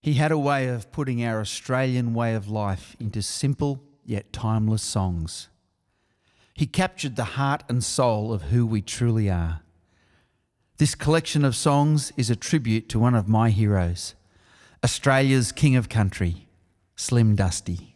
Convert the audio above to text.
He had a way of putting our Australian way of life into simple yet timeless songs. He captured the heart and soul of who we truly are. This collection of songs is a tribute to one of my heroes, Australia's King of Country, Slim Dusty.